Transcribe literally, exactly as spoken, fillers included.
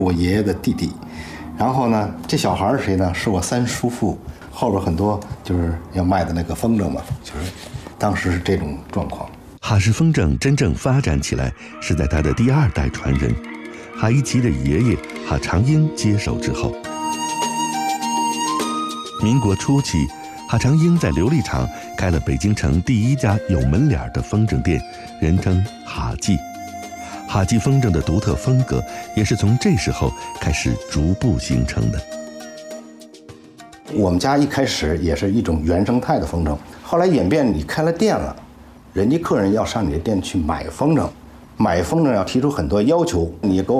我爷爷的弟弟。然后呢，这小孩是谁呢？是我三叔父。后边很多就是要卖的那个风筝嘛，就是当时是这种状况。 哈氏风筝真正发展起来是在他的第二代传人哈一奇的爷爷哈长英接手之后。民国初期，哈长英在琉璃厂开了北京城第一家有门脸的风筝店，人称哈记。哈记风筝的独特风格也是从这时候开始逐步形成的。 我们家一开始也是一种原生态的风筝，后来演变你开了店了，人家客人要上你的店去买风筝，买风筝要提出很多要求，你给我